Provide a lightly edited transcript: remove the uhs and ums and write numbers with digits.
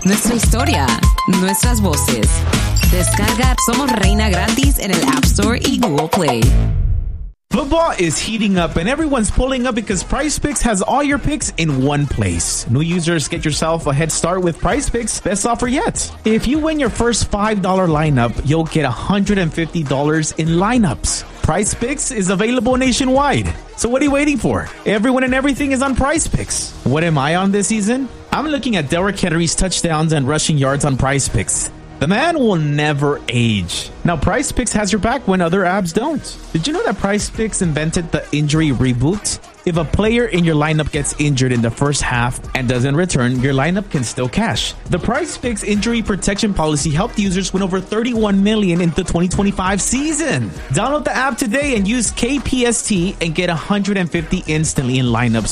nuestra historia, nuestras voces. Descarga Somos Reina gratis en el App Store y Google Play. Football is heating up and everyone's pulling up because PrizePicks has all your picks in one place. New users get yourself a head start with PrizePicks. Best offer yet. If you win your first $5 lineup, you'll get $150 in lineups. PrizePicks is available nationwide. So what are you waiting for? Everyone and everything is on PrizePicks. What am I on this season? I'm looking at Derrick Henry's touchdowns and rushing yards on PrizePicks. The man will never age. Now, PrizePicks has your back when other apps don't. Did you know that PrizePicks invented the injury reboot? If a player in your lineup gets injured in the first half and doesn't return, your lineup can still cash. The PrizePicks injury protection policy helped users win over $31 million in the 2025 season. Download the app today and use KPST and get $150 instantly in lineups